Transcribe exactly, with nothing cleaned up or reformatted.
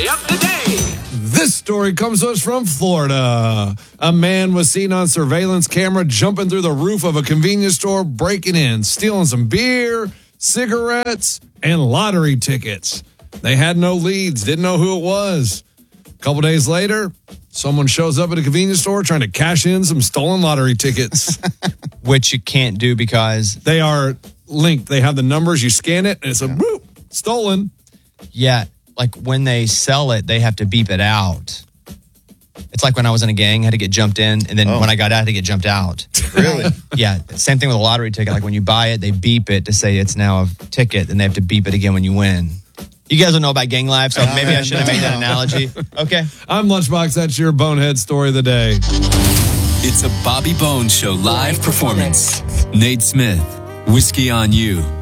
of the day. This story comes to us from Florida. A man was seen on surveillance camera jumping through the roof of a convenience store, breaking in, stealing some beer, cigarettes, and lottery tickets. They had no leads, didn't know who it was. A couple days later, someone shows up at a convenience store trying to cash in some stolen lottery tickets. Which you can't do because they are linked. They have the numbers. You scan it, and it's a boop, stolen. Yeah, like when they sell it, they have to beep it out. It's like when I was in a gang, I had to get jumped in, and then oh. when I got out, I had to get jumped out. Really? Yeah, same thing with a lottery ticket. Like when you buy it, they beep it to say it's now a ticket, and they have to beep it again when you win. You guys don't know about gang life, so maybe I shouldn't have made that analogy. Okay. I'm Lunchbox. That's your bonehead story of the day. It's a Bobby Bones Show live performance. Nate Smith, Whiskey on You.